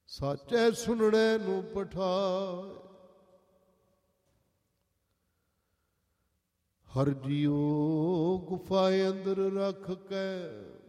ਸਾਚੈ ਸੁਣਨੇ ਨੂੰ ਪਠਾਏ। ਹਰ ਜੀਓ ਗੁਫਾ ਅੰਦਰ ਰੱਖ ਕੇ